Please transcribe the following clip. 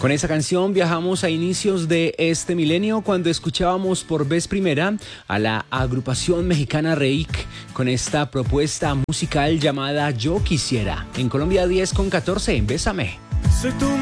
Con esa canción viajamos a inicios de este milenio cuando escuchábamos por vez primera a la agrupación mexicana Reik con esta propuesta musical llamada Yo Quisiera. En Colombia 10:14, Bésame. Soy tu